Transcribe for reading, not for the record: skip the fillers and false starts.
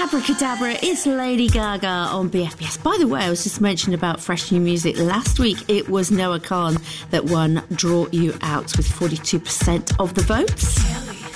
Abracadabra, it's Lady Gaga on BFBS. By the way, I was just mentioning about fresh new music. Last week, it was Noah Khan that won Draw You Out with 42% of the votes.